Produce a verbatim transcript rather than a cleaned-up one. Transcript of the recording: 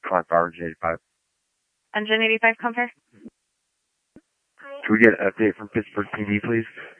Clark Bar, J eighty-five. Engine eighty-five, come here. Can we get an update from Pittsburgh P D, please?